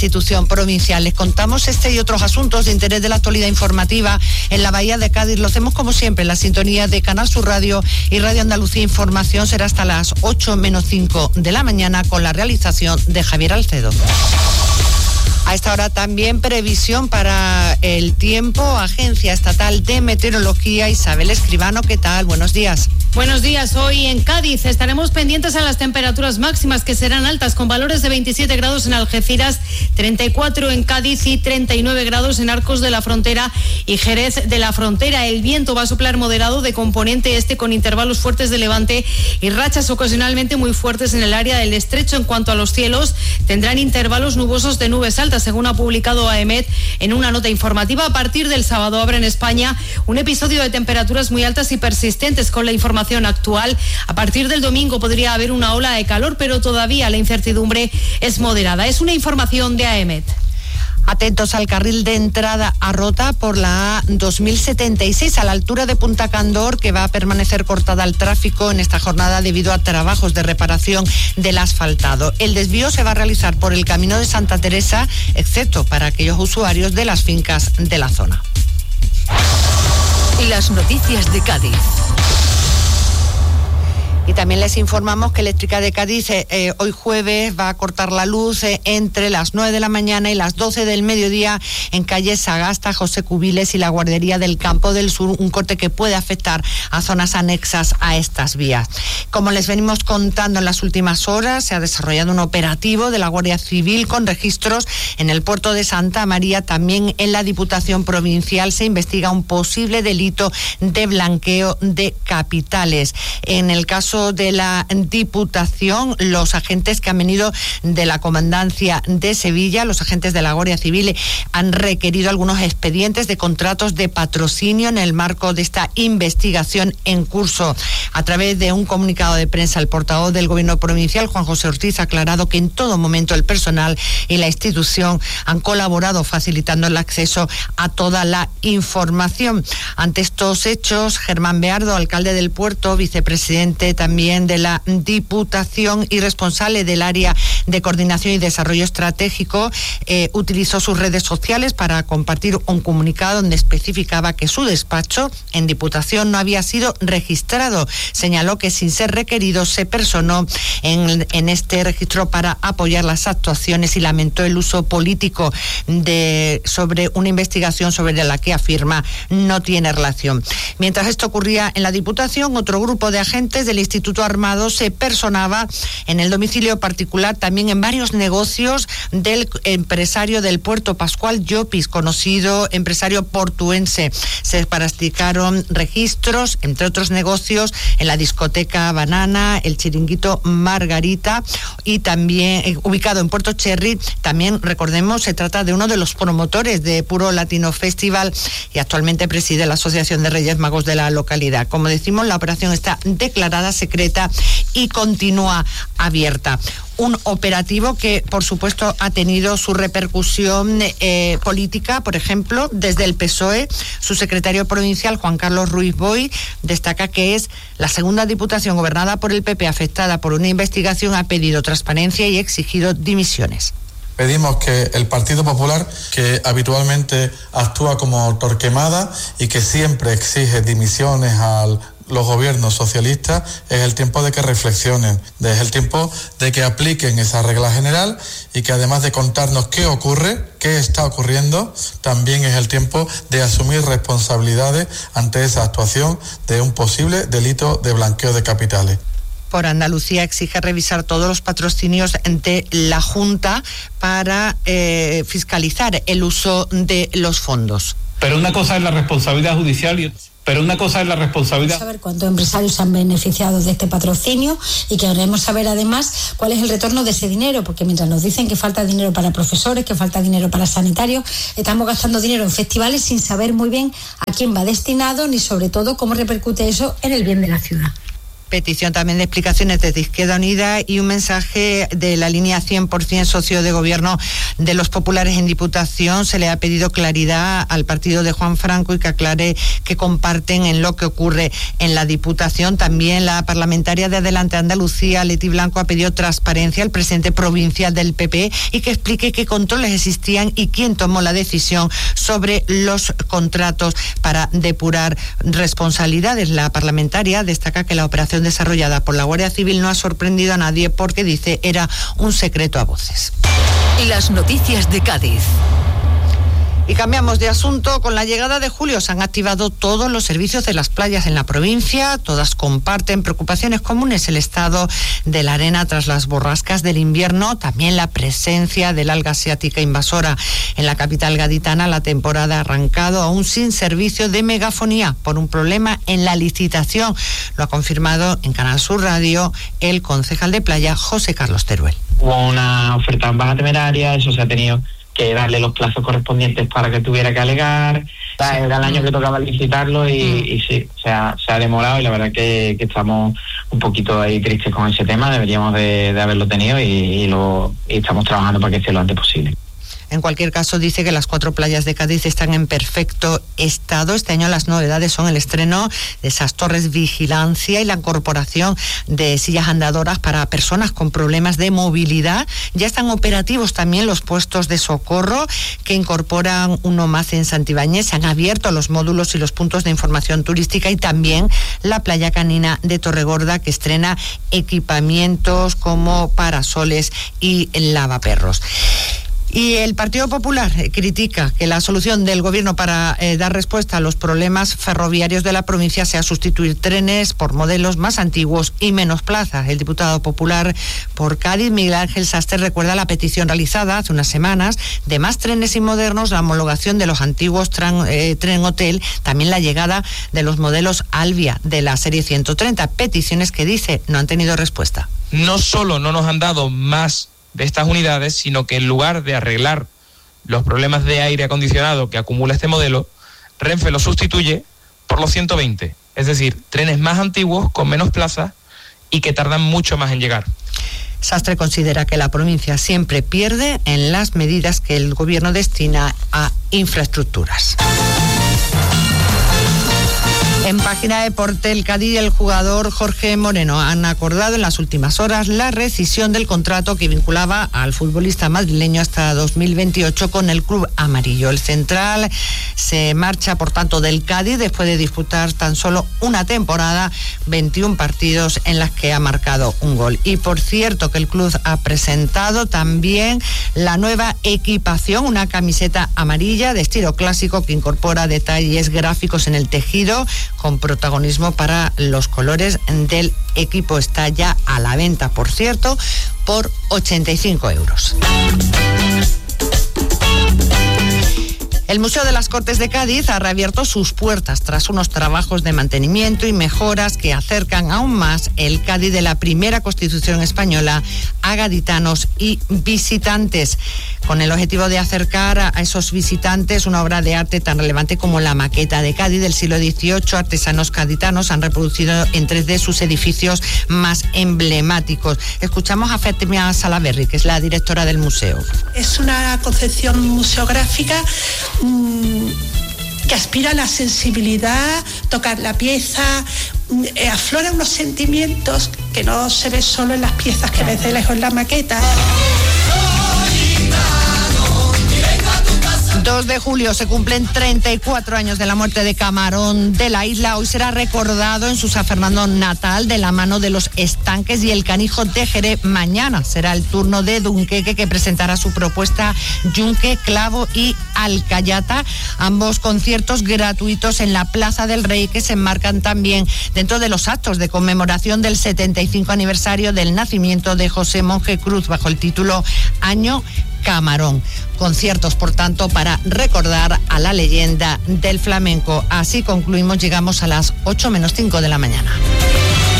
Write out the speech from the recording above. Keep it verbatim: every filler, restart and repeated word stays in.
institución provincial. Les contamos este y otros asuntos de interés de la actualidad informativa en la Bahía de Cádiz. Lo hacemos como siempre en la sintonía de Canal Sur Radio y Radio Andalucía Información. Será hasta las ocho menos cinco de la mañana con la realización de Javier Alcedo. A esta hora también previsión para el tiempo. Agencia Estatal de Meteorología, Isabel Escribano, ¿qué tal? Buenos días. Buenos días. Hoy en Cádiz estaremos pendientes a las temperaturas máximas que serán altas, con valores de veintisiete grados en Algeciras, treinta y cuatro en Cádiz y treinta y nueve grados en Arcos de la Frontera y Jerez de la Frontera. El viento va a soplar moderado de componente este con intervalos fuertes de levante y rachas ocasionalmente muy fuertes en el área del estrecho. En cuanto a los cielos, tendrán intervalos nubosos de nubes altas, según ha publicado AEMET en una nota informativa. A partir del sábado habrá en España un episodio de temperaturas muy altas y persistentes. Con la información actual, a partir del domingo podría haber una ola de calor, pero todavía la incertidumbre es moderada. Es una información de AEMET. Atentos al carril de entrada a Rota por la A dos mil setenta y seis a la altura de Punta Candor, que va a permanecer cortada al tráfico en esta jornada debido a trabajos de reparación del asfaltado. El desvío se va a realizar por el camino de Santa Teresa, excepto para aquellos usuarios de las fincas de la zona. Las noticias de Cádiz. Y también les informamos que Eléctrica de Cádiz eh, eh, hoy jueves va a cortar la luz eh, entre las nueve de la mañana y las doce del mediodía en calle Sagasta, José Cubiles y la Guardería del Campo del Sur, un corte que puede afectar a zonas anexas a estas vías. Como les venimos contando en las últimas horas, se ha desarrollado un operativo de la Guardia Civil con registros en el puerto de Santa María. También en la Diputación Provincial se investiga un posible delito de blanqueo de capitales. En el caso de la Diputación, los agentes que han venido de la Comandancia de Sevilla, los agentes de la Guardia Civil, han requerido algunos expedientes de contratos de patrocinio en el marco de esta investigación en curso. A través de un comunicado de prensa, el portavoz del Gobierno Provincial, Juan José Ortiz, ha aclarado que en todo momento el personal y la institución han colaborado facilitando el acceso a toda la información. Ante estos hechos, Germán Beardo, alcalde del puerto, vicepresidente también de la Diputación y responsable del área de coordinación y desarrollo estratégico, eh, utilizó sus redes sociales para compartir un comunicado donde especificaba que su despacho en Diputación no había sido registrado. Señaló que sin ser requerido se personó en, en este registro para apoyar las actuaciones y lamentó el uso político de sobre una investigación sobre la que afirma no tiene relación. Mientras esto ocurría en la Diputación, otro grupo de agentes del Instituto Armado se personaba en el domicilio particular, también en varios negocios del empresario del puerto, Pascual Llopis, conocido empresario portuense. Se practicaron registros, entre otros negocios, en la discoteca Banana, el chiringuito Margarita y también eh, ubicado en Puerto Cherry. También, recordemos, se trata de uno de los promotores de Puro Latino Festival y actualmente preside la Asociación de Reyes Magos de la localidad. Como decimos, la operación está declarada secreta y continúa abierta. Un operativo que, por supuesto, ha tenido su repercusión eh, política. Por ejemplo, desde el P S O E, su secretario provincial, Juan Carlos Ruiz Boy, destaca que es la segunda diputación gobernada por el P P afectada por una investigación. Ha pedido transparencia y exigido dimisiones. Pedimos que el Partido Popular, que habitualmente actúa como torquemada y que siempre exige dimisiones al los gobiernos socialistas, es el tiempo de que reflexionen, es el tiempo de que apliquen esa regla general y que además de contarnos qué ocurre, qué está ocurriendo, también es el tiempo de asumir responsabilidades ante esa actuación de un posible delito de blanqueo de capitales. Por Andalucía exige revisar todos los patrocinios de la Junta para eh, fiscalizar el uso de los fondos. Pero una cosa es la responsabilidad judicial y Pero una cosa es la responsabilidad. Saber cuántos empresarios se han beneficiado de este patrocinio y queremos saber además cuál es el retorno de ese dinero, porque mientras nos dicen que falta dinero para profesores, que falta dinero para sanitarios, estamos gastando dinero en festivales sin saber muy bien a quién va destinado ni sobre todo cómo repercute eso en el bien de la ciudad. Petición también de explicaciones desde Izquierda Unida y un mensaje de la línea cien por ciento socio de gobierno de los populares en Diputación. Se le ha pedido claridad al partido de Juan Franco y que aclare que comparten en lo que ocurre en la Diputación. También la parlamentaria de Adelante Andalucía, Leti Blanco, ha pedido transparencia al presidente provincial del P P y que explique qué controles existían y quién tomó la decisión sobre los contratos para depurar responsabilidades. La parlamentaria destaca que la operación desarrollada por la Guardia Civil no ha sorprendido a nadie porque, dice, era un secreto a voces. Las noticias de Cádiz. Y cambiamos de asunto. Con la llegada de julio se han activado todos los servicios de las playas en la provincia. Todas comparten preocupaciones comunes: el estado de la arena tras las borrascas del invierno, también la presencia del alga asiática invasora. En la capital gaditana la temporada ha arrancado aún sin servicio de megafonía por un problema en la licitación. Lo ha confirmado en Canal Sur Radio el concejal de playa, José Carlos Teruel. Hubo una oferta en baja temeraria, eso se ha tenido que darle los plazos correspondientes para que tuviera que alegar. Sí. Era el año que tocaba licitarlo y, mm. y sí, se ha, se ha demorado, y la verdad que, que estamos un poquito ahí tristes con ese tema. Deberíamos de, de haberlo tenido y, y, lo, y estamos trabajando para que esté lo antes posible. En cualquier caso, dice que las cuatro playas de Cádiz están en perfecto estado. Este año las novedades son el estreno de esas torres vigilancia y la incorporación de sillas andadoras para personas con problemas de movilidad. Ya están operativos también los puestos de socorro, que incorporan uno más en Santibáñez. Se han abierto los módulos y los puntos de información turística, y también la playa canina de Torregorda, que estrena equipamientos como parasoles y lavaperros. Y el Partido Popular critica que la solución del gobierno para eh, dar respuesta a los problemas ferroviarios de la provincia sea sustituir trenes por modelos más antiguos y menos plazas. El diputado popular por Cádiz, Miguel Ángel Sastre, recuerda la petición realizada hace unas semanas de más trenes y modernos, la homologación de los antiguos tran, eh, tren hotel, también la llegada de los modelos Alvia de la serie ciento treinta, peticiones que, dice, no han tenido respuesta. No solo no nos han dado más de estas unidades, sino que en lugar de arreglar los problemas de aire acondicionado que acumula este modelo, Renfe lo sustituye por los ciento veinte, es decir, trenes más antiguos con menos plazas y que tardan mucho más en llegar. Sastre considera que la provincia siempre pierde en las medidas que el gobierno destina a infraestructuras. En página de deporte, el Cádiz y el jugador Jorge Moreno han acordado en las últimas horas la rescisión del contrato que vinculaba al futbolista madrileño hasta dos mil veintiocho con el club amarillo. El central se marcha, por tanto, del Cádiz después de disputar tan solo una temporada, veintiún partidos en las que ha marcado un gol. Y por cierto que el club ha presentado también la nueva equipación, una camiseta amarilla de estilo clásico que incorpora detalles gráficos en el tejido, con protagonismo para los colores del equipo. Está ya a la venta, por cierto, por ochenta y cinco euros. El Museo de las Cortes de Cádiz ha reabierto sus puertas tras unos trabajos de mantenimiento y mejoras que acercan aún más el Cádiz de la primera Constitución española a gaditanos y visitantes, con el objetivo de acercar a esos visitantes una obra de arte tan relevante como la maqueta de Cádiz del siglo dieciocho. Artesanos gaditanos han reproducido en tres D sus edificios más emblemáticos. Escuchamos a Fátima Salaverry, que es la directora del museo. Es una concepción museográfica que aspira a la sensibilidad, tocar la pieza, eh, aflora unos sentimientos que no se ve solo en las piezas que ves de lejos en la maqueta. dos de julio se cumplen treinta y cuatro años de la muerte de Camarón de la Isla. Hoy será recordado en su San Fernando natal de la mano de los Estanques y el Canijo de Jerez. Mañana será el turno de Dunqueque, que presentará su propuesta Yunque, Clavo y Alcayata. Ambos conciertos gratuitos en la Plaza del Rey, que se enmarcan también dentro de los actos de conmemoración del setenta y cinco aniversario del nacimiento de José Monje Cruz, bajo el título Año Camarón. Conciertos, por tanto, para recordar a la leyenda del flamenco. Así concluimos, llegamos a las ocho menos cinco de la mañana.